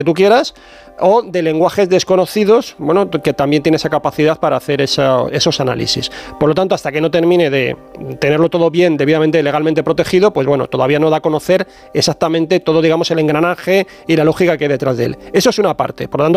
tú quieras, o de lenguajes desconocidos, bueno, que también tiene esa capacidad para hacer esos análisis. Por lo tanto, hasta que no termine de tenerlo todo bien, debidamente, legalmente protegido, pues bueno, todavía no da a conocer exactamente todo, digamos, el engranaje y la lógica que hay detrás de él. Eso es una parte. Por lo tanto,